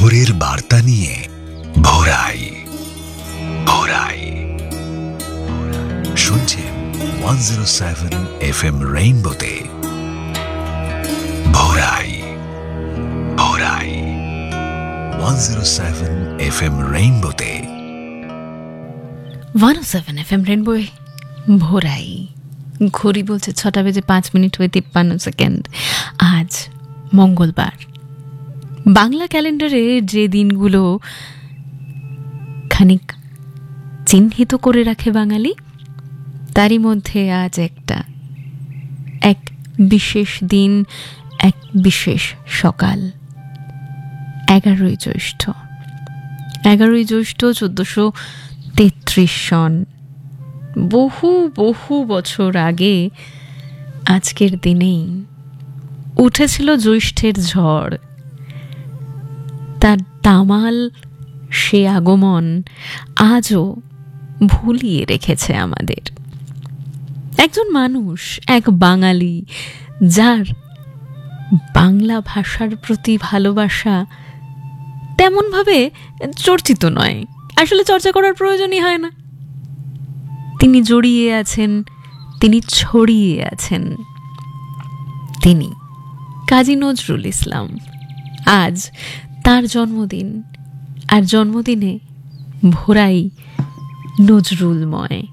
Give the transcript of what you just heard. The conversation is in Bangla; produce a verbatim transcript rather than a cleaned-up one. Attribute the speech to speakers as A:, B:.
A: ভোরের বার্তা নিয়ে ভোরাই ভোরাই শুনছেন one zero seven F M রেইনবোতে ভোরাই ভোরাই one zero seven F M রেইনবোতে
B: one ও সেভেন এফ এম রেইনবোয় ভোরাই। ঘড়ি বলছে ছটা বেজে পাঁচ মিনিট হয়ে তিপ্পান্ন সেকেন্ড। আজ মঙ্গলবার। বাংলা ক্যালেন্ডারে যে দিনগুলো খানিক চিহ্নিত করে রাখে বাঙালি, তারই মধ্যে আজ একটা এক বিশেষ দিন, এক বিশেষ সকাল। এগারোই জ্যৈষ্ঠ এগারোই জ্যৈষ্ঠ চোদ্দশো তেত্রিশ সন। বহু বহু বছর আগে আজকের দিনেই উঠেছিল জ্যৈষ্ঠের ঝড়। তার তামাল সে আগমন আজও ভুলিয়ে রেখেছে আমাদের। একজন মানুষ, এক বাঙালি, যার বাংলা ভাষার প্রতি ভালোবাসা তেমনভাবে চর্চিত নয়, আসলে চর্চা করার প্রয়োজনই হয় না। তিনি জড়িয়ে আছেন, তিনি ছড়িয়ে আছেন, তিনি কাজী নজরুল ইসলাম। আজ তার জন্মদিন, আর জন্মদিনে ভোরাই নজরুলময়।